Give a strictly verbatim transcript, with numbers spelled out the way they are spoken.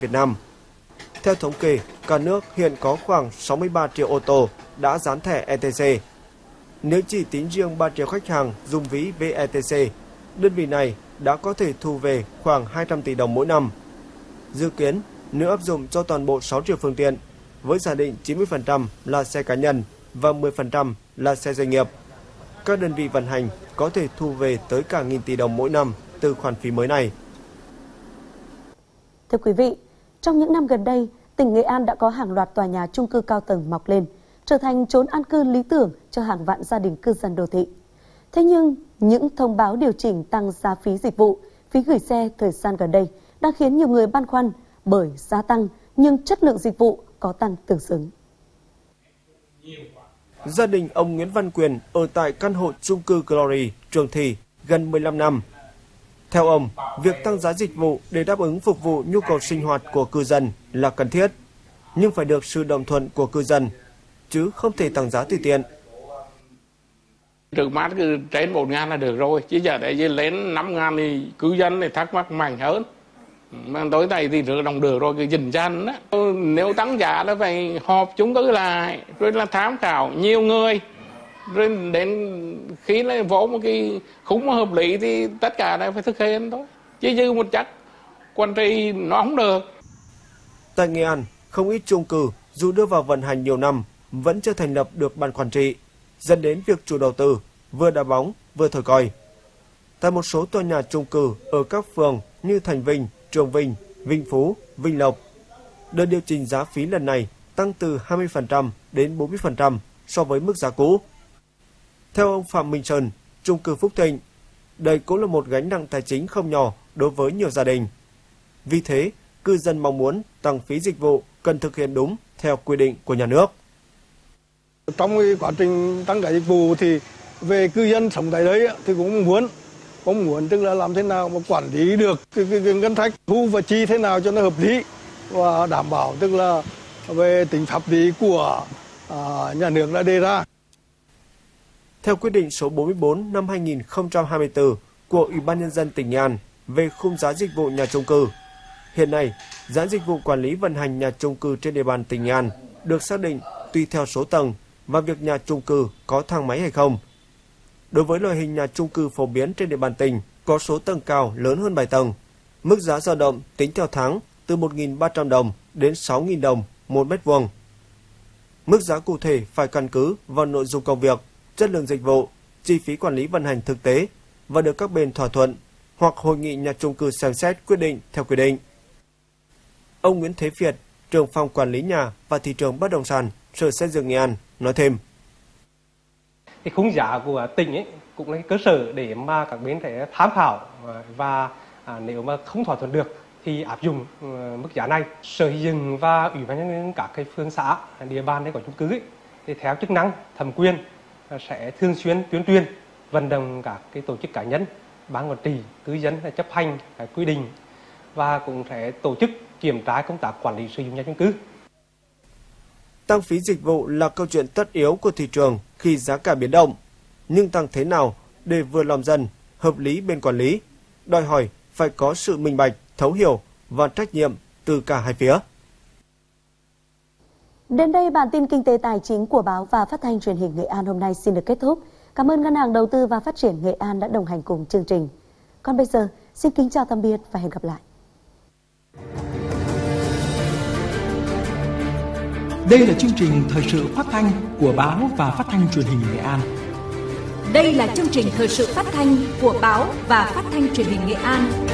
Việt Nam. Theo thống kê, cả nước hiện có khoảng sáu mươi ba triệu ô tô đã dán thẻ e tê xê. Nếu chỉ tính riêng ba triệu khách hàng dùng ví vê e tê xê, đơn vị này đã có thể thu về khoảng hai trăm tỷ đồng mỗi năm. Dự kiến, nếu áp dụng cho toàn bộ sáu triệu phương tiện, với giả định chín mươi phần trăm là xe cá nhân và mười phần trăm là xe doanh nghiệp, các đơn vị vận hành có thể thu về tới cả nghìn tỷ đồng mỗi năm từ khoản phí mới này. Thưa quý vị, trong những năm gần đây, tỉnh Nghệ An đã có hàng loạt tòa nhà chung cư cao tầng mọc lên, trở thành chốn an cư lý tưởng cho hàng vạn gia đình cư dân đô thị. Thế nhưng, những thông báo điều chỉnh tăng giá phí dịch vụ, phí gửi xe thời gian gần đây đang khiến nhiều người băn khoăn bởi giá tăng nhưng chất lượng dịch vụ có tăng tương xứng. Gia đình ông Nguyễn Văn Quyền ở tại căn hộ chung cư Glory, Trường Thị gần mười lăm năm. Theo ông, việc tăng giá dịch vụ để đáp ứng phục vụ nhu cầu sinh hoạt của cư dân là cần thiết, nhưng phải được sự đồng thuận của cư dân, chứ không thể tăng giá tùy tiện. Trước mắt cứ trên một ngàn là được rồi, chứ giờ để lên năm ngàn thì cư dân thì thắc mắc mạnh hơn. Mà tối nay thì rửa đồng được rồi, cái dình dành đó. Nếu tăng giá là phải họp chung cư lại, rồi là tham khảo nhiều người. Rồi đến khi là vỗ một cái khung hợp lý thì tất cả đều phải thực hiện thôi. Chứ dư một chắc, quản trị nó không được. Tại Nghệ An, không ít chung cư dù đưa vào vận hành nhiều năm vẫn chưa thành lập được ban quản trị, dẫn đến việc chủ đầu tư vừa đá bóng vừa thổi còi. Tại một số tòa nhà chung cư ở các phường như Thành Vinh, Trường Vinh, Vinh Phú, Vinh Lộc, đợt điều chỉnh giá phí lần này tăng từ hai mươi phần trăm đến bốn mươi phần trăm so với mức giá cũ. Theo ông Phạm Minh Sơn, chung cư Phúc Thịnh, đây cũng là một gánh nặng tài chính không nhỏ đối với nhiều gia đình. Vì thế, cư dân mong muốn tăng phí dịch vụ cần thực hiện đúng theo quy định của nhà nước. Trong quá trình tăng giá dịch vụ thì về cư dân sống tại đấy thì cũng muốn cũng muốn tức là làm thế nào mà quản lý được cái, cái, cái ngân sách thu và chi thế nào cho nó hợp lý và đảm bảo tức là về tính pháp lý của à, nhà nước đã đề ra. Theo quyết định số bốn mươi bốn năm hai nghìn không trăm hai mươi tư của Ủy ban Nhân dân tỉnh Nghệ An về khung giá dịch vụ nhà chung cư, hiện nay giá dịch vụ quản lý vận hành nhà chung cư trên địa bàn tỉnh Nghệ An được xác định tùy theo số tầng và việc nhà chung cư có thang máy hay không. Đối với loại hình nhà chung cư phổ biến trên địa bàn tỉnh có số tầng cao lớn hơn bảy tầng, mức giá dao động tính theo tháng từ một nghìn ba trăm đồng đến sáu nghìn đồng một mét vuông. Mức giá cụ thể phải căn cứ vào nội dung công việc, chất lượng dịch vụ, chi phí quản lý vận hành thực tế và được các bên thỏa thuận hoặc hội nghị nhà chung cư xem xét quyết định theo quy định. Ông Nguyễn Thế Việt, trưởng phòng quản lý nhà và thị trường bất động sản, Sở Xây dựng Nghệ An nói thêm: Cái khung giá của tỉnh ấy cũng là cơ sở để mà các bên thể tham khảo và à, nếu mà không thỏa thuận được thì áp dụng uh, mức giá này. Sở Xây dựng và Ủy ban nhân dân các cái phường xã địa bàn để có chung cư ấy, thì theo chức năng thẩm quyền sẽ thường xuyên tuyên truyền vận động các cái tổ chức cá nhân, ban quản trị, cư dân chấp hành các quy định và cũng sẽ tổ chức kiểm tra công tác quản lý sử dụng nhà chung cư. Tăng phí dịch vụ là câu chuyện tất yếu của thị trường khi giá cả biến động, nhưng tăng thế nào để vừa lòng dân, hợp lý bên quản lý, đòi hỏi phải có sự minh bạch, thấu hiểu và trách nhiệm từ cả hai phía. Đến đây bản tin kinh tế tài chính của báo và phát thanh truyền hình Nghệ An hôm nay xin được kết thúc. Cảm ơn Ngân hàng Đầu tư và Phát triển Nghệ An đã đồng hành cùng chương trình. Còn bây giờ, xin kính chào tạm biệt và hẹn gặp lại. Đây là chương trình thời sự phát thanh của báo và phát thanh truyền hình Nghệ An. Đây là chương trình thời sự phát thanh của báo và phát thanh truyền hình Nghệ An.